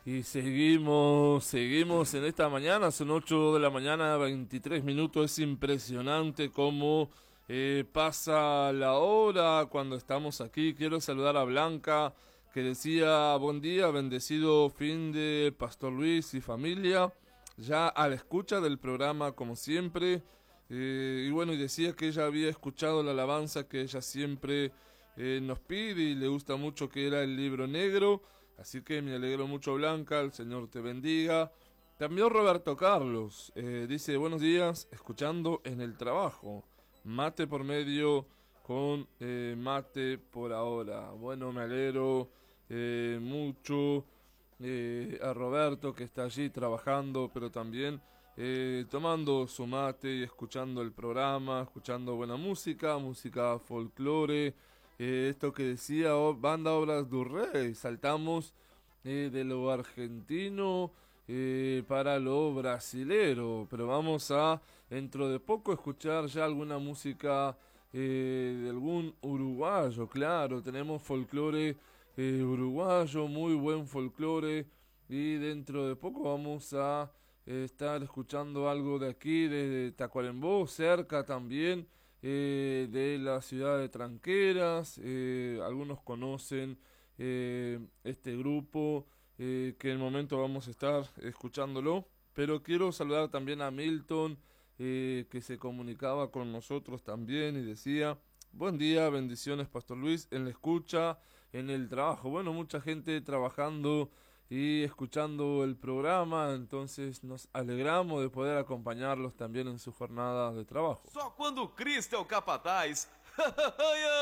Y seguimos en esta mañana, son 8 de la mañana, 23 minutos, es impresionante cómo pasa la hora cuando estamos aquí. Quiero saludar a Blanca, que decía, buen día, bendecido fin de Pastor Luis y familia, ya a la escucha del programa como siempre. Y bueno, y decía que ella había escuchado la alabanza que ella siempre nos pide y le gusta mucho, que era el libro negro. Así que me alegro mucho, Blanca, el Señor te bendiga. También Roberto Carlos dice, buenos días, escuchando en el trabajo, mate por medio con mate por ahora. Bueno, me alegro mucho a Roberto, que está allí trabajando, pero también tomando su mate y escuchando el programa, escuchando buena música, música folclore. Esto que decía, banda Obras do Rey, saltamos de lo argentino para lo brasilero, pero vamos a dentro de poco escuchar ya alguna música de algún uruguayo. Claro, tenemos folclore uruguayo, muy buen folclore, y dentro de poco vamos a estar escuchando algo de aquí, de Tacuarembó, cerca también de la ciudad de Tranqueras. Algunos conocen este grupo, que en el momento vamos a estar escuchándolo, pero quiero saludar también a Milton, que se comunicaba con nosotros también y decía, buen día, bendiciones Pastor Luis, en la escucha, en el trabajo. Bueno, mucha gente trabajando y escuchando el programa, entonces nos alegramos de poder acompañarlos también en su jornada de trabajo. Só quando Cristo é o capataz.